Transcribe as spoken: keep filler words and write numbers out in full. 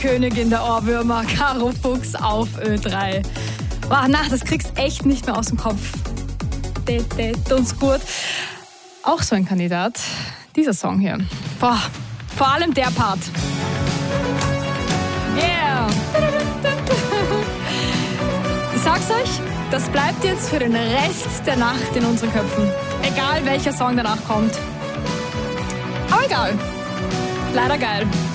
Königin der Ohrwürmer, Caro Fuchs auf Ö drei. Boah, na, das kriegst echt nicht mehr aus dem Kopf. Det, det, tut's gut. Auch so ein Kandidat, dieser Song hier. Boah, vor allem der Part. Yeah! Ich sag's euch, das bleibt jetzt für den Rest der Nacht in unseren Köpfen. Egal welcher Song danach kommt. Aber egal. Leider geil.